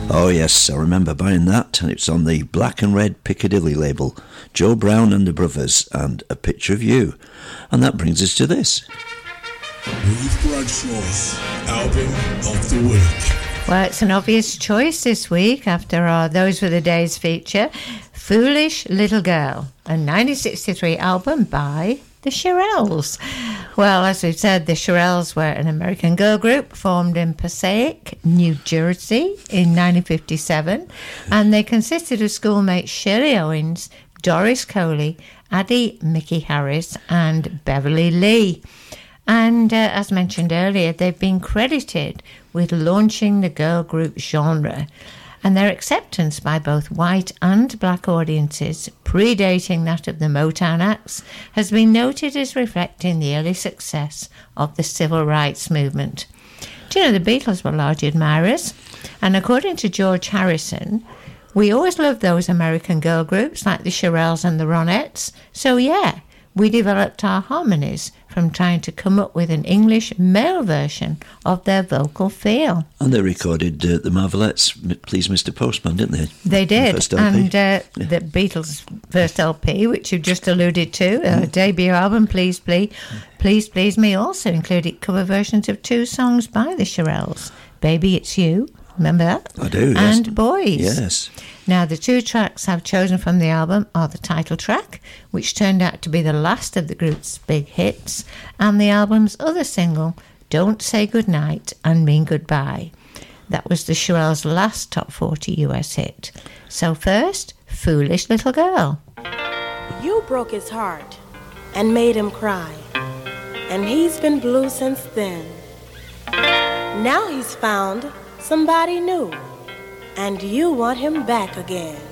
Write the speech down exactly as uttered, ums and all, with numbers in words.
Oh yes, I remember buying that, and it's on the black and red Piccadilly label, Joe Brown and the Brothers, and A Picture of You. And that brings us to this. Ruth Bradshaw's Album of the Week. Well, it's an obvious choice this week after our Those Were the Days feature, Foolish Little Girl, a nineteen sixty-three album by the Shirelles. Well, as we've said, the Shirelles were an American girl group formed in Passaic, New Jersey in nineteen fifty-seven, and they consisted of schoolmates Shirley Owens, Doris Coley, Addie Mickey Harris, and Beverly Lee. And uh, as mentioned earlier, they've been credited with launching the girl group genre, and their acceptance by both white and black audiences, predating that of the Motown acts, has been noted as reflecting the early success of the civil rights movement. Do you know, the Beatles were large admirers, and according to George Harrison, we always loved those American girl groups like the Shirelles and the Ronettes, so yeah, we developed our harmonies from trying to come up with an English male version of their vocal feel. And they recorded uh, the Marvelettes' Please Mister Postman, didn't they? They did. The and uh, yeah. the Beatles' first L P, which you just alluded to, uh, mm. debut album, Please Please, Please Please Me, also included cover versions of two songs by the Shirelles, Baby It's You, remember that? I do, yes. And Boys. Yes. Now, the two tracks I've chosen from the album are the title track, which turned out to be the last of the group's big hits, and the album's other single, Don't Say Goodnight and Mean Goodbye. That was the Shirelles' last top forty U S hit. So first, Foolish Little Girl. You broke his heart and made him cry, and he's been blue since then. Now he's found somebody new, and you want him back again.